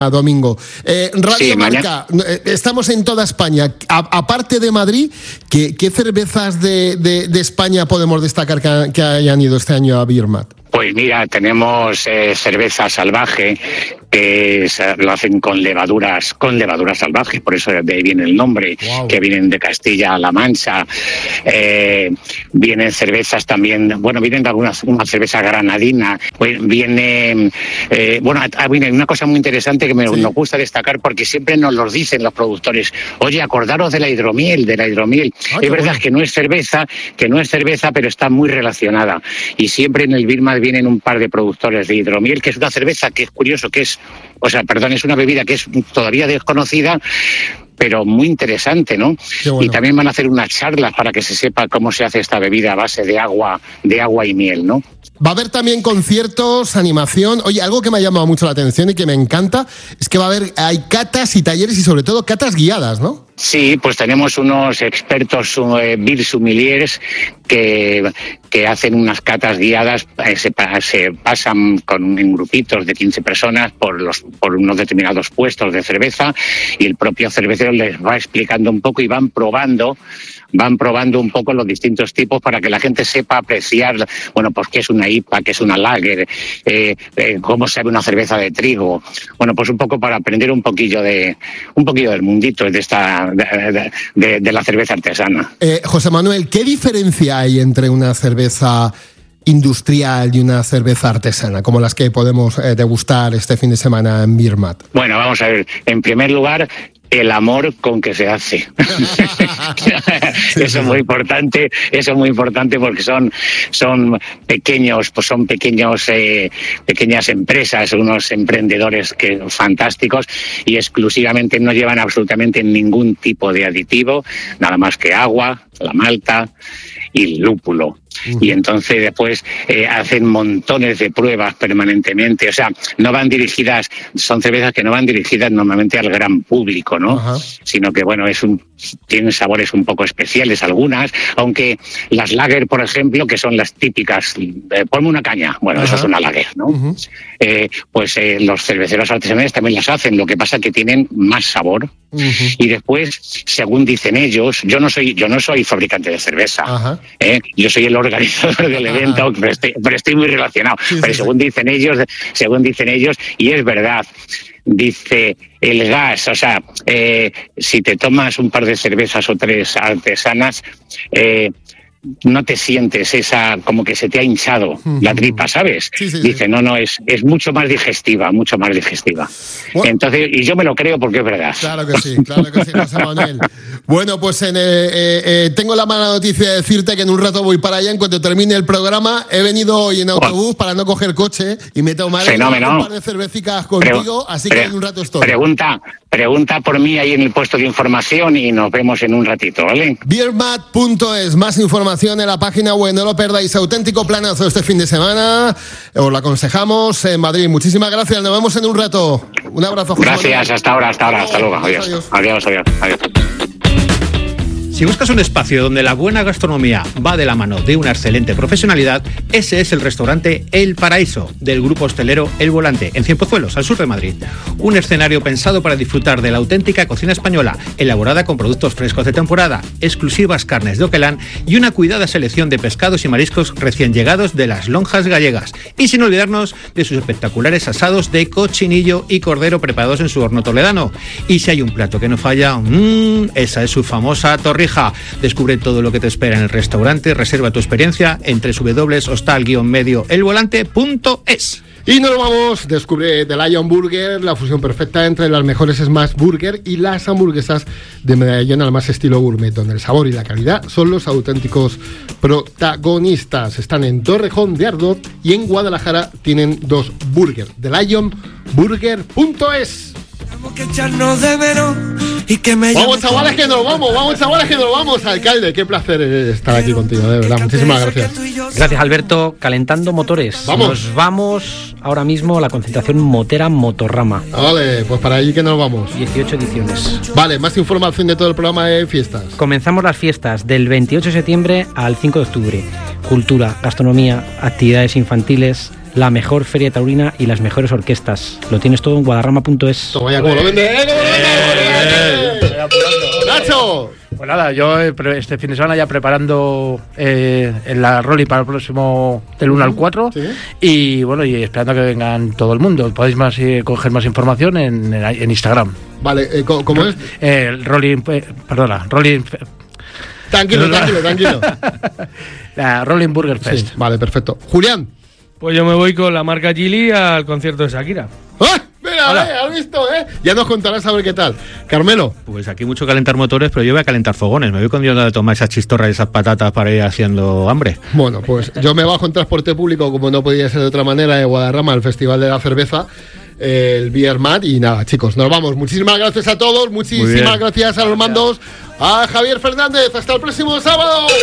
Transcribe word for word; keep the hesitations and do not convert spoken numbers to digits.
domingo. Eh, Radio sí, Marca, estamos en toda España. A, aparte de Madrid, ¿qué, qué cervezas de, de, de España podemos destacar que, que hayan ido este año a Beer Mat? Pues mira, tenemos eh, cerveza salvaje, que es, lo hacen con levaduras, con levaduras salvajes, por eso de ahí viene el nombre, wow. Que vienen de Castilla-La Mancha. Eh, vienen cervezas también, bueno, vienen algunas, una cerveza granadina, pues viene, eh, bueno, viene una cosa muy interesante que me, sí. nos gusta destacar, porque siempre nos lo dicen los productores: oye, acordaros de la hidromiel, de la hidromiel. Ah, es verdad bueno. que no es cerveza, que no es cerveza, pero está muy relacionada. Y siempre en el Beer Mat vienen un par de productores de hidromiel, que es una cerveza que es curioso, que es, o sea, perdón, es una bebida que es todavía desconocida, pero muy interesante, ¿no? Bueno. Y también van a hacer unas charlas para que se sepa cómo se hace esta bebida a base de agua, de agua y miel, ¿no? Va a haber también conciertos, animación. Oye, algo que me ha llamado mucho la atención y que me encanta es que va a haber, hay catas y talleres y sobre todo catas guiadas, ¿no? Sí, pues tenemos unos expertos eh, beer sommeliers que, que hacen unas catas guiadas, eh, se, se pasan con, en grupitos de quince personas por, los, por unos determinados puestos de cerveza, y el propio cervecero les va explicando un poco y van probando van probando un poco los distintos tipos para que la gente sepa apreciar, bueno, pues qué es una I P A, qué es una lager, eh, eh, cómo sabe una cerveza de trigo. Bueno, pues un poco para aprender un poquillo de un poquillo del mundito de esta de, de, de la cerveza artesana. Eh, José Manuel, ¿qué diferencia hay entre una cerveza industrial y una cerveza artesana, como las que podemos eh, degustar este fin de semana en Beer Mat? Bueno, vamos a ver. En primer lugar, el amor con que se hace. Eso es muy importante, eso es muy importante porque son, son pequeños, pues son pequeños, eh, pequeñas empresas, unos emprendedores que fantásticos, y exclusivamente no llevan absolutamente ningún tipo de aditivo, nada más que agua, la malta y el lúpulo. Uh-huh. Y entonces después eh, hacen montones de pruebas permanentemente, o sea, no van dirigidas, son cervezas que no van dirigidas normalmente al gran público, ¿no? Uh-huh. Sino que, bueno, es un, tienen sabores un poco especiales algunas, aunque las lager, por ejemplo, que son las típicas, eh, ponme una caña, bueno, uh-huh. eso es una lager, ¿no? Uh-huh. Eh, pues eh, los cerveceros artesanales también las hacen, lo que pasa es que tienen más sabor. Uh-huh. Y después, según dicen ellos, yo no soy, yo no soy fabricante de cerveza, uh-huh. ¿eh? Yo soy el organizador del evento, uh-huh. pero, estoy, pero estoy muy relacionado. Sí, pero sí, según sí. dicen ellos, según dicen ellos, y es verdad, dice el gas, o sea, eh, si te tomas un par de cervezas o tres artesanas, eh, no te sientes esa, como que se te ha hinchado uh-huh. la tripa, ¿sabes? Sí, sí, Dice, sí. no, no, es, es mucho más digestiva, mucho más digestiva. Bueno. Entonces, y yo me lo creo porque es verdad. Claro que sí, claro que sí, José Manuel. Bueno, pues en, eh, eh, tengo la mala noticia de decirte que en un rato voy para allá. En cuanto termine el programa, he venido hoy en autobús bueno. para no coger coche y me tomaré Fenómeno. un par de cervecicas contigo, pre- así que pre- en un rato estoy. Pregunta, pregunta por mí ahí en el puesto de información y nos vemos en un ratito, ¿vale? beer mat punto es, más información en la página web, no lo perdáis. Auténtico planazo este fin de semana, os lo aconsejamos en Madrid. Muchísimas gracias, nos vemos en un rato. Un abrazo, José Gracias, Manuel. hasta ahora, hasta ahora, hasta luego. Adiós, adiós, adiós, adiós. adiós. Si buscas un espacio donde la buena gastronomía va de la mano de una excelente profesionalidad, ese es el restaurante El Paraíso, del grupo hostelero El Volante, en Cienpozuelos, al sur de Madrid. Un escenario pensado para disfrutar de la auténtica cocina española, elaborada con productos frescos de temporada, exclusivas carnes de Oquelán y una cuidada selección de pescados y mariscos recién llegados de las lonjas gallegas. Y sin olvidarnos de sus espectaculares asados de cochinillo y cordero preparados en su horno toledano. Y si hay un plato que no falla, mmm, esa es su famosa torrija. Descubre todo lo que te espera en el restaurante, reserva tu experiencia en doble u doble u doble u punto hostal guion medio el volante punto es. Y nos vamos, descubre The Lion Burger, la fusión perfecta entre las mejores Smash Burger y las hamburguesas de medallón al más estilo gourmet, donde el sabor y la calidad son los auténticos protagonistas. Están en Torrejón de Ardoz y en Guadalajara tienen dos burgers, The Lion Burger punto es. Que echarnos de menos y que me vamos chavales que nos vamos, vamos chavales que nos vamos, alcalde, qué placer estar aquí contigo, de verdad, muchísimas gracias. Gracias Alberto, calentando motores. Vamos. Nos vamos ahora mismo a la concentración motera Motorrama. Ah, vale, pues para allí que nos vamos. dieciocho ediciones. Vale, más información de todo el programa de fiestas. Comenzamos las fiestas del veintiocho de septiembre al cinco de octubre. Cultura, gastronomía, actividades infantiles, la mejor feria taurina y las mejores orquestas. Lo tienes todo en guadarrama punto es. Toma ya, ¿cómo lo vende? ¿Eh? ¿Cómo lo vende? ¡Nacho! Pues nada, yo este fin de semana ya preparando eh, en la Rolling para el próximo del uno al cuatro, ¿sí? Y bueno, y esperando a que vengan todo el mundo. Podéis más eh, coger más información en, en, en Instagram. Vale, eh, ¿cómo, cómo es? Eh, Rolling, eh, perdona, Rolling... Tranquilo, tranquilo, tranquilo. La Rolling Burger Fest. Sí, vale, perfecto. Julián. Pues yo me voy con la marca Gili al concierto de Shakira. ¡Ah! Mira, eh, has visto, ¿eh? Ya nos contarás a ver qué tal. Carmelo. Pues aquí mucho calentar motores, pero yo voy a calentar fogones. Me voy con Dios de tomar esas chistorras y esas patatas para ir haciendo hambre. Bueno, pues yo me bajo en transporte público, como no podía ser de otra manera, de Guadarrama, al Festival de la Cerveza, eh, el Beer Mat. Y nada, chicos, nos vamos. Muchísimas gracias a todos, muchísimas gracias a los mandos, a Javier Fernández. Hasta el próximo sábado.